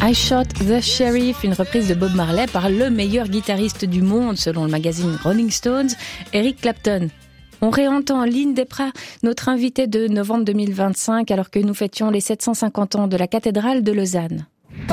I Shot the Sheriff, une reprise de Bob Marley par le meilleur guitariste du monde selon le magazine Rolling Stones, Eric Clapton. On réentend Lynn Desprats, notre invité de novembre 2025, alors que nous fêtions les 750 ans de la cathédrale de Lausanne.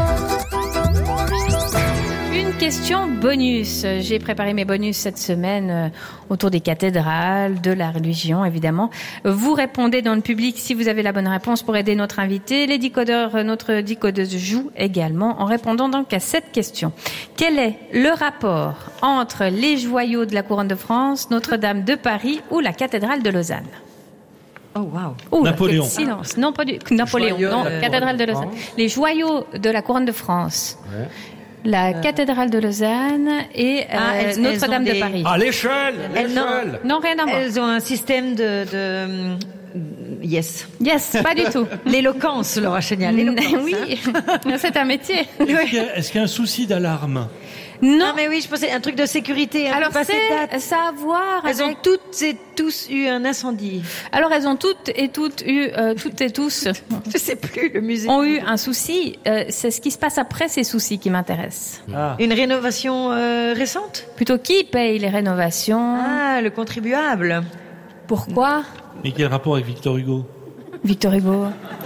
Une question bonus. J'ai préparé mes bonus cette semaine autour des cathédrales, de la religion évidemment. Vous répondez dans le public si vous avez la bonne réponse pour aider notre invité. Les décodeurs, notre décodeuse joue également en répondant donc à cette question. Quel est le rapport entre les joyaux de la couronne de France, Notre-Dame de Paris ou la cathédrale de Lausanne? Oh wow. Napoléon. Silence. Non, pas du Napoléon. Non, cathédrale de Lausanne. Les joyaux de la couronne de France. Ouais. La cathédrale de Lausanne et Notre-Dame de Paris. À l'échelle. Non, rien à voir. Elles ont un système de Yes, pas du tout. L'éloquence, Laura Chénial. Oui, c'est un métier. Est-ce qu'il y a un souci d'alarme? Non, mais oui, je pensais un truc de sécurité. Alors ça a à voir. Elles ont toutes et tous eu un incendie. Alors elles ont toutes et tous, je sais plus, le musée. Ont eu un souci. C'est ce qui se passe après ces soucis qui m'intéressent. Ah. Une rénovation récente? Plutôt qui paye les rénovations? Ah, le contribuable. Pourquoi? Mais quel rapport avec Victor Hugo? Victor Hugo.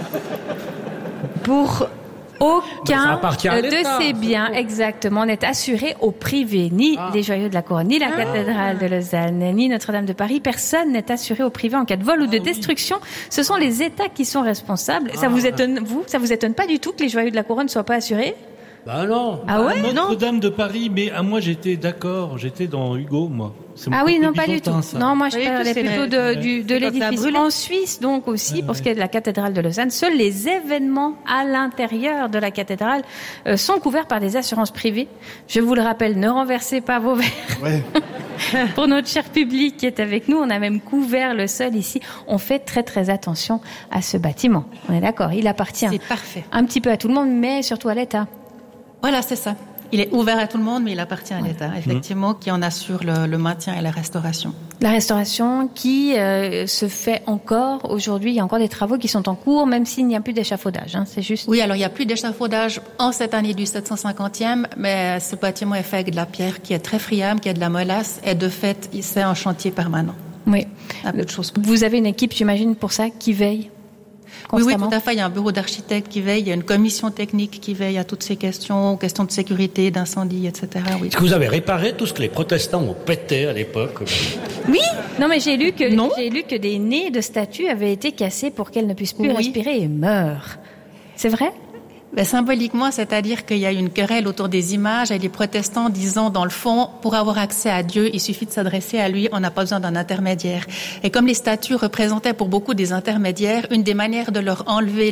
Pour aucun de ces biens, exactement, n'est assuré au privé. Ni les joyaux de la couronne, ni la cathédrale de Lausanne, ni Notre-Dame de Paris. Personne n'est assuré au privé en cas de vol ou de destruction. Ce sont les États qui sont responsables. Ça vous étonne, vous? Ça vous étonne pas du tout que les joyaux de la couronne soient pas assurés? Bah non. Ah ouais? Notre-Dame de Paris, mais moi j'étais d'accord, j'étais dans Hugo, moi. Ah oui, non, pas du tout. Ça. Non, moi je parlais plutôt de l'édifice. En Suisse, donc aussi, pour ce qui est de la cathédrale de Lausanne, seuls les événements à l'intérieur de la cathédrale sont couverts par des assurances privées. Je vous le rappelle, ne renversez pas vos verres. Ouais. Pour notre cher public qui est avec nous, on a même couvert le sol ici. On fait très très attention à ce bâtiment. On est d'accord, il appartient un petit peu à tout le monde, mais surtout à l'État. Voilà, c'est ça. Il est ouvert à tout le monde, mais il appartient à l'État, effectivement, qui en assure le maintien et la restauration. La restauration qui se fait encore aujourd'hui. Il y a encore des travaux qui sont en cours, même s'il n'y a plus d'échafaudage. C'est juste. Oui, alors il n'y a plus d'échafaudage en cette année du 750e, mais ce bâtiment est fait avec de la pierre qui est très friable, qui est de la molasse, et de fait, c'est un chantier permanent. Oui. Vous avez une équipe, j'imagine, pour ça, qui veille? Oui, tout à fait. Il y a un bureau d'architectes qui veille, il y a une commission technique qui veille à toutes ces questions de sécurité, d'incendie, etc. Oui. Est-ce que vous avez réparé tout ce que les protestants ont pété à l'époque? Oui. Non, mais j'ai lu que des nez de statues avaient été cassés pour qu'elles ne puissent plus respirer et meurent. C'est vrai? Symboliquement, c'est-à-dire qu'il y a une querelle autour des images et les protestants disant, dans le fond, pour avoir accès à Dieu, il suffit de s'adresser à lui, on n'a pas besoin d'un intermédiaire. Et comme les statues représentaient pour beaucoup des intermédiaires, une des manières de leur enlever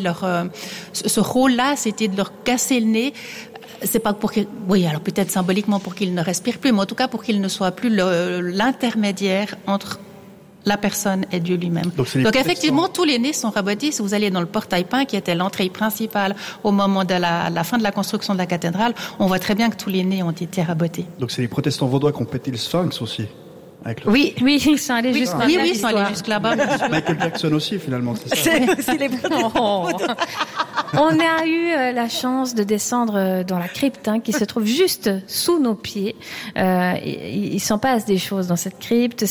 ce rôle-là, c'était de leur casser le nez. C'est pas pour qu'ils, alors peut-être symboliquement pour qu'ils ne respirent plus, mais en tout cas pour qu'ils ne soient plus l'intermédiaire entre la personne et Dieu lui-même. Donc effectivement, tous les nez sont rabotés. Si vous allez dans le portail peint, qui était l'entrée principale au moment de la fin de la construction de la cathédrale, on voit très bien que tous les nez ont été rabotés. Donc c'est les protestants vaudois qui ont pété le sphinx aussi. Oui, ils sont allés jusque là-bas. Oui, ils sont allés jusque là-bas. Michael Jackson aussi, finalement, c'est ça. C'est les On a eu la chance de descendre dans la crypte qui se trouve juste sous nos pieds. Il s'en passe des choses dans cette crypte.